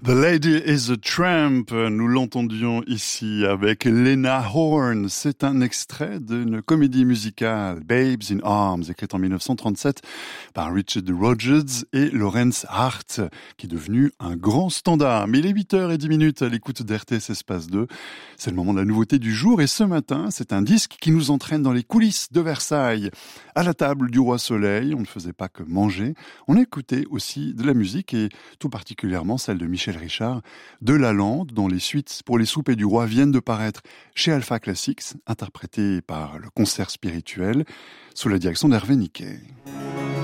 The Lady is a Tramp, nous l'entendions ici avec Lena Horne. C'est un extrait d'une comédie musicale, Babes in Arms, écrite en 1937 par Richard Rodgers et Lawrence Hart, qui est devenu un grand standard. Mais il est 8h10 à l'écoute d'RTS Espace 2. C'est le moment de la nouveauté du jour et ce matin, c'est un disque qui nous entraîne dans les coulisses de Versailles. À la table du Roi Soleil, on ne faisait pas que manger, on écoutait aussi de la musique et tout particulièrement celle de Michel Richard, de Lalande, dont les suites pour les soupers du roi viennent de paraître chez Alpha Classics, interprétées par le concert spirituel, sous la direction d'Hervé Niquet.